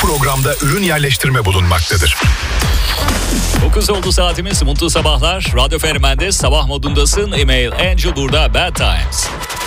programda ürün yerleştirme bulunmaktadır. 9 oldu saatimiz. Mutlu sabahlar. Radyo Fenomen'de sabah modundasın. Email Angel burada. Bad Times.